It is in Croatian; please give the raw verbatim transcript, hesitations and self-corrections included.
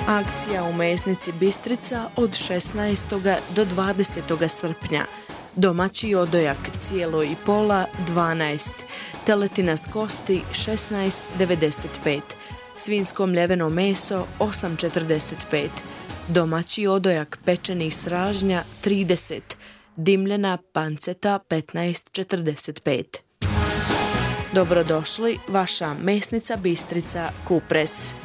Akcija u mesnici Bistrica od šesnaestog do dvadesetog srpnja. Domaći odojak cijelo i pola dvanaest, teletina s kosti šesnaest devedeset pet, svinjsko mljeveno meso osam četrdeset pet, domaći odojak pečenih sražnja trideset, dimljena panceta petnaest četrdeset pet. Dobrodošli, vaša mesnica Bistrica Kupres.